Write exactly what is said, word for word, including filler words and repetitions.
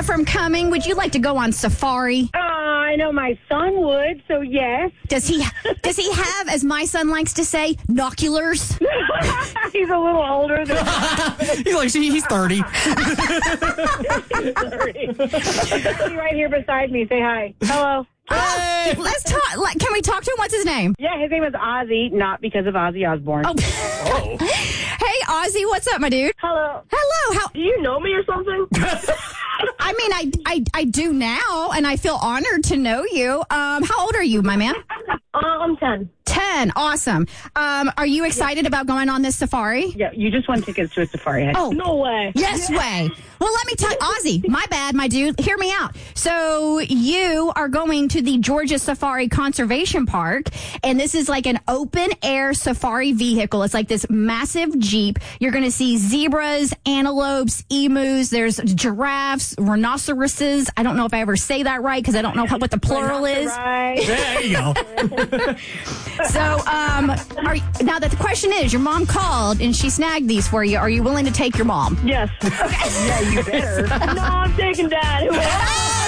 from Cumming, would you like to go on safari? Uh, I know my son would, so yes. Does he Does he have, as my son likes to say, noculars? He's a little older than He's like, see, he's thirty. thirty. He's actually right here beside me. Say hi. Hello. Oh, let's talk. Like, can we talk to him? What's his name? Yeah, his name is Ozzy, not because of Ozzy Osbourne. Oh. Hey, Ozzy, what's up, my dude? Hello. Hello. How? Do you know me or something? I mean, I, I I do now, and I feel honored to know you. Um, how old are you, my man? Uh, I'm ten. Ten. Awesome. Um, are you excited about going on this safari? Yeah, you just won tickets to a safari. Oh. No way. Yes way. Well, let me tell you, Ozzy, my bad, my dude. Hear me out. So you are going to the Georgia Safari Conservation Park, and this is like an open-air safari vehicle. It's like this massive Jeep. You're going to see zebras, antelopes, emus. There's giraffes, rhinoceroses. I don't know if I ever say that right because I don't know how, what the plural is. Right. There you go. So um, are, now the question is, your mom called, and she snagged these for you. Are you willing to take your mom? Yes. Okay. Yeah, you better. No, I'm taking Dad.